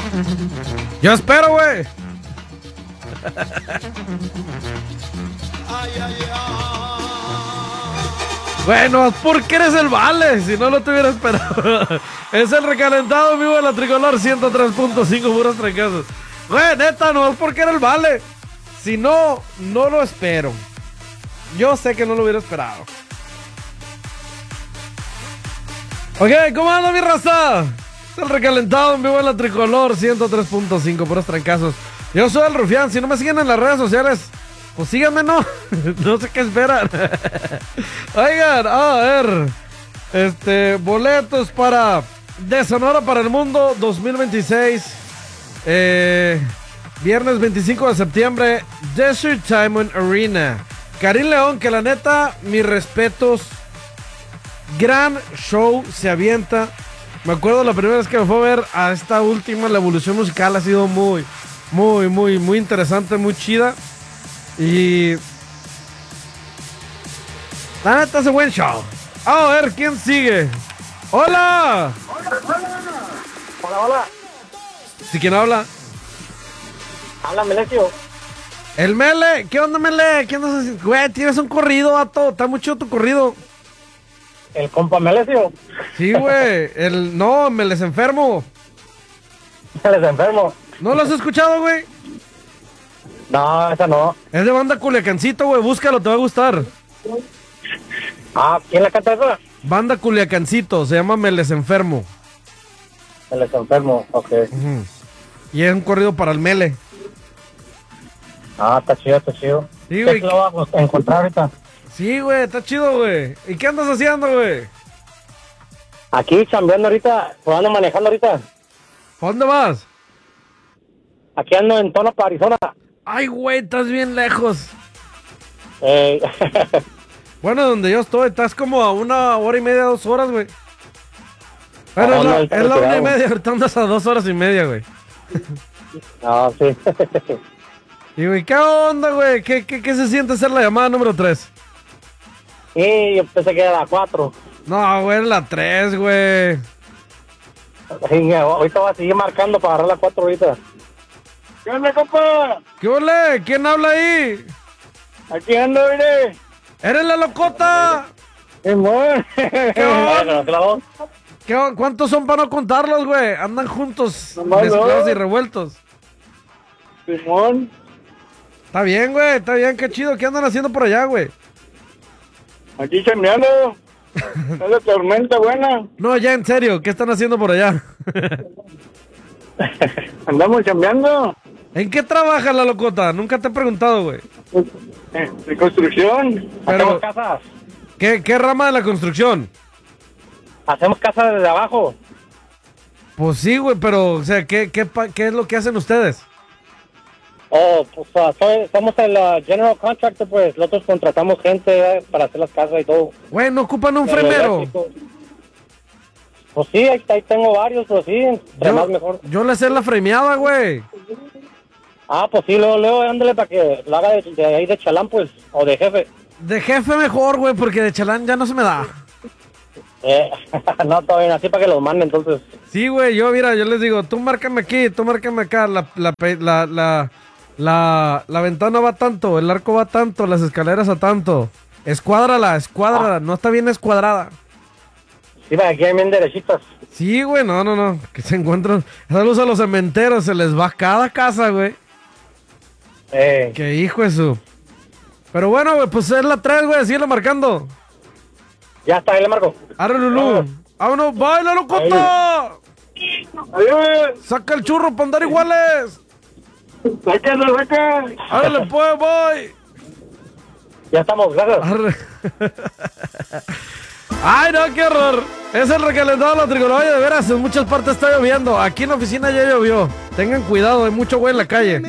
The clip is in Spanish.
Yo espero, güey. Bueno, ¿por qué eres el Vale? Si no lo te hubiera esperado. Es el recalentado vivo de la Tricolor 103.5 puros trancazos. Güey, neta, no es porque era el Vale. Si no, no lo espero. Yo sé que no lo hubiera esperado. Ok, ¿cómo anda mi raza? Es el recalentado en vivo de la Tricolor 103.5 puros trancazos. Yo soy el Rufián. Si no me siguen en las redes sociales, pues síganme, ¿no? No sé qué esperan. Oigan, a ver. Boletos para De Sonora para el Mundo 2026. Viernes 25 de septiembre, Desert Diamond Arena. Karim León, que la neta, mis respetos. Gran show, se avienta. Me acuerdo la primera vez que me fue a ver a esta última, la evolución musical ha sido muy interesante, muy chida. Y la neta hace buen show. A ver, ¿quién sigue? ¡Hola! Hola. ¿Sí, quién habla? Habla Melesio. El Mele, ¿qué onda, Mele? ¿Qué andas haciendo? Güey, tienes un corrido, vato. Está muy chido tu corrido. El compa Melesio. Sí, güey. No, me les enfermo. Les enfermo. ¿No lo has escuchado, güey? No, esa no. Es de banda Culiacancito, güey. Búscalo, te va a gustar. ¿Quién la canta esa? Banda Culiacancito, se llama Me les enfermo. Les enfermo, ok. Y es un corrido para el Mele. Está chido. Sí, güey. ¿Qué lo vamos a encontrar ahorita? Sí, güey, está chido, güey. ¿Y qué andas haciendo, güey? Aquí chambeando ahorita, pues ando manejando ahorita. ¿Para dónde vas? Aquí ando en Tonopah, Arizona. Ay, güey, estás bien lejos. Eh, Bueno, donde yo estoy, estás como a 1 hora y media, 2 horas, güey. Bueno, no, es la 1:30, ahorita andas a 2 horas y media, güey. No, sí. Y, güey, ¿qué onda, güey? ¿Qué se siente ser la llamada número 3? Sí, yo pensé que era la 4. No, güey, la 3, güey. Sí, ahorita voy a seguir marcando para agarrar la 4 ahorita. ¿Qué onda, compa? ¿Qué ole? ¿Quién habla ahí? Aquí ando, mire. ¡Eres la locota! ¿Qué onda? ¿Cuántos son para no contarlos, güey? Andan juntos, mezclados y revueltos. Simón. Está bien, güey, está bien, qué chido. ¿Qué andan haciendo por allá, güey? Aquí chambeando. Es la tormenta buena. No, ya en serio, ¿qué están haciendo por allá? Andamos chambeando. ¿En qué trabaja la locota? Nunca te he preguntado, güey. De construcción. Pero, Hacemos casas. ¿Qué rama de la construcción? Hacemos casas desde abajo. Pues sí, güey, pero, o sea, ¿qué es lo que hacen ustedes? Somos el general contractor, pues. Nosotros contratamos gente para hacer las casas y todo. Güey, ¿no ocupan un fremero? Pues sí, ahí tengo varios, pues sí, entre más mejor. Yo le sé la fremeada, güey. Pues sí, luego, ándale para que lo haga de ahí de chalán, pues, o de jefe. De jefe mejor, güey, porque de chalán ya no se me da. No, todo bien, así para que los mande, entonces. Sí, güey, yo les digo, tú márcame aquí, tú márcame acá, la ventana va tanto, el arco va tanto, las escaleras a tanto. Escuádrala, no está bien escuadrada. Sí, para aquí hay bien derechitas. Sí, güey, no, que se encuentran, saludos a los cementeros, se les va cada casa, güey. Que hijo de su. Pero bueno, güey, pues es la 3, güey, síguele marcando. Ya está, ahí le marco. Arre, Lulú. Vámonos, baila, locota. Adiós. Saca el churro para andar iguales. Sácalo. Árale, pues, voy. Ya estamos, gracias. Arre. Ay, no, qué horror. Es el recalentado de la Tricolor. Oye, de veras, en muchas partes está lloviendo. Aquí en la oficina ya llovió. Tengan cuidado, hay mucho güey en la calle.